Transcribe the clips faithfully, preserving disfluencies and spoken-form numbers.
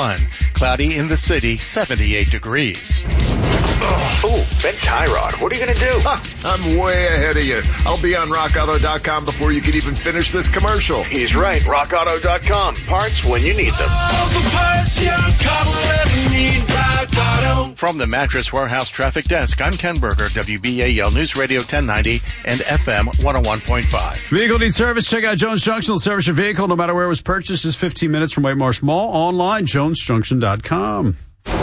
one. Cloudy in the city, seventy-eight degrees. Oh, Ben Tyrod, what are you going to do? Ha, I'm way ahead of you. I'll be on rock auto dot com before you can even finish this commercial. He's right, rock auto dot com. Parts when you need them. From the Mattress Warehouse Traffic Desk, I'm Ken Berger, W B A L News Radio ten ninety and F M one oh one point five. Vehicle needs service? Check out Jones Junction. They'll service your vehicle no matter where it was purchased. Is fifteen minutes from White Marsh Mall. Online, jones junction dot com.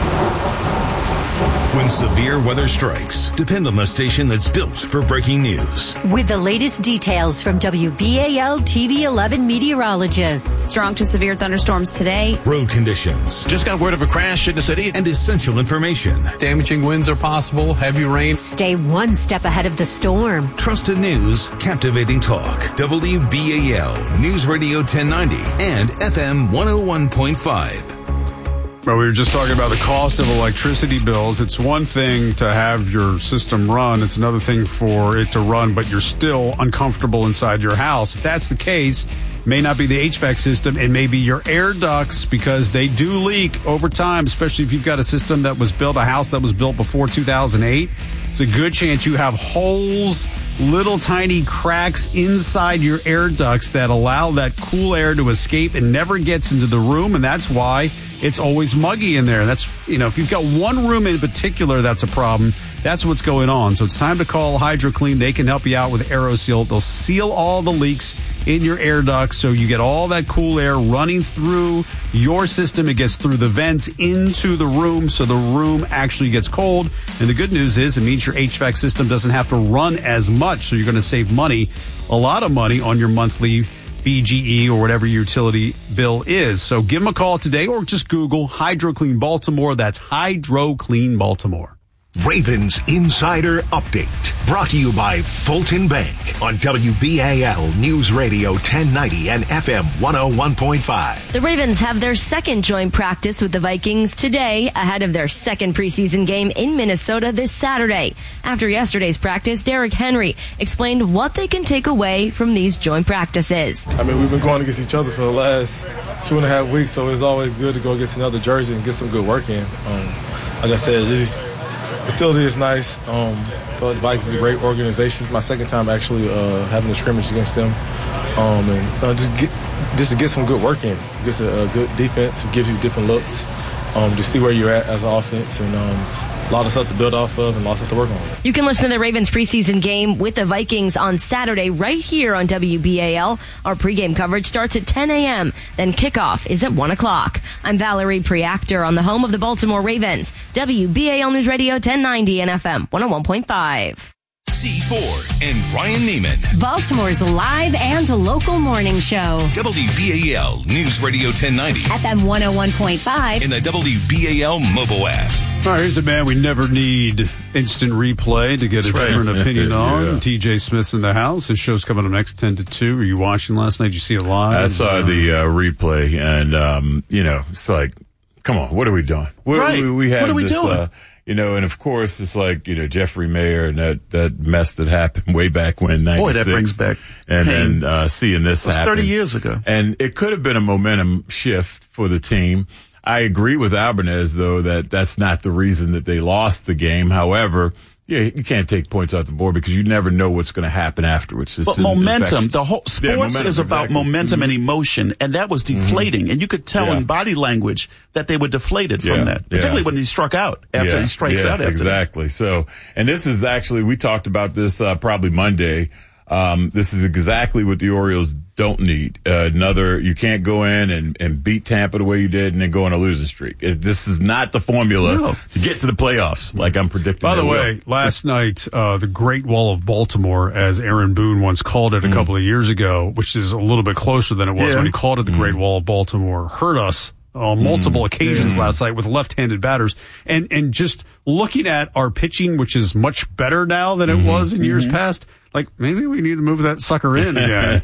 When severe weather strikes, depend on the station that's built for breaking news. With the latest details from W B A L T V eleven meteorologists. Strong to severe thunderstorms today. Road conditions. Just got word of a crash in the city. And essential information. Damaging winds are possible. Heavy rain. Stay one step ahead of the storm. Trusted news. Captivating talk. W B A L News Radio ten ninety and F M one oh one point five. Well, we were just talking about the cost of electricity bills. It's one thing to have your system run. It's another thing for it to run, but you're still uncomfortable inside your house. If that's the case, it may not be the H V A C system. It may be your air ducts because they do leak over time, especially if you've got a system that was built, a house that was built before two thousand eight. It's a good chance you have holes, little tiny cracks inside your air ducts that allow that cool air to escape and never gets into the room, and that's why it's always muggy in there. That's, you know, if you've got one room in particular that's a problem, that's what's going on. So it's time to call HydroClean. They can help you out with AeroSeal. They'll seal all the leaks in your air ducts so you get all that cool air running through your system. It gets through the vents into the room so the room actually gets cold. And the good news is it means your H V A C system doesn't have to run as much, so you're going to save money, a lot of money on your monthly B G E or whatever your utility bill is. So give them a call today or just Google HydroClean Baltimore. That's HydroClean Baltimore. Ravens Insider Update, brought to you by Fulton Bank on W B A L News Radio ten ninety and F M one oh one point five. The Ravens have their second joint practice with the Vikings today ahead of their second preseason game in Minnesota this Saturday. After yesterday's practice, Derrick Henry explained what they can take away from these joint practices. I mean, we've been going against each other for the last two and a half weeks, so it's always good to go against another jersey and get some good work in. Um, like I said, it's facility is nice. Um, I feel like the Vikings is a great organization. It's my second time actually uh, having a scrimmage against them. Um, and uh, just get just to get some good work in. Gets a, a good defense, gives you different looks. Um, to see where you're at as an offense, and um, a lot of stuff to build off of and a lot of stuff to work on. You can listen to the Ravens preseason game with the Vikings on Saturday right here on W B A L. Our pregame coverage starts at ten a.m. Then kickoff is at one o'clock. I'm Valerie Preactor on the home of the Baltimore Ravens. W B A L News Radio ten ninety and F M one oh one point five. C Ford and Brian Neiman. Baltimore's live and local morning show. W B A L News Radio ten ninety. F M one oh one point five. In the W B A L mobile app. All right, here's a man we never need instant replay to get a That's different right. opinion on. Yeah. T J Smith's in the house. His show's coming up next ten to two. Were you watching last night? Did you see it live? I saw the uh, replay, and, um, you know, it's like, come on, what are we doing? We, Right. we, we have What are we this, doing? Uh, you know, and of course, it's like, you know, Jeffrey Mayer and that, that mess that happened way back when, ninety-six. Boy, that brings back And pain. then uh, seeing this It was happen. thirty years ago. And it could have been a momentum shift for the team. I agree with Albanez, though, that that's not the reason that they lost the game. However, yeah, you can't take points off the board because you never know what's going to happen afterwards. It's But in momentum, effect. the whole Yeah, sports momentum, is about exactly. momentum Mhm. and emotion, and that was deflating. Mhm. And you could tell Yeah. in body language that they were deflated Yeah, from that, yeah. particularly when he struck out after Yeah, he strikes yeah, out after exactly. So, and this is actually, we talked about this uh, probably Monday. Um, this is exactly what the Orioles don't need. Uh, another, you can't go in and, and beat Tampa the way you did and then go on a losing streak. It, this is not the formula No. to get to the playoffs, like I'm predicting. By the they way, will. last night, uh, the Great Wall of Baltimore, as Aaron Boone once called it a couple of years ago, which is a little bit closer than it was Yeah. when he called it the Great Wall of Baltimore, hurt us on multiple occasions last night with left-handed batters. And, and just looking at our pitching, which is much better now than it was in years past, like maybe we need to move that sucker in again.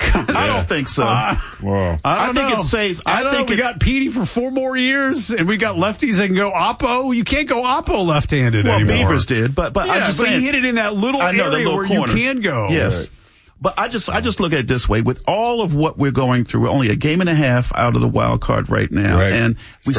I don't think so. Uh, Whoa. I, I don't think know. it saves- I, I don't think know. We it- got Petey for four more years, and we got lefties that can go oppo. You can't go oppo left-handed well, anymore. Beavers did, but but yeah, I'm just but saying he hit it in that little I know, area the little where corner. you can go. Yes. Right. But I just I just look at it this way: with all of what we're going through, we're only a game and a half out of the wild card right now, Right. and we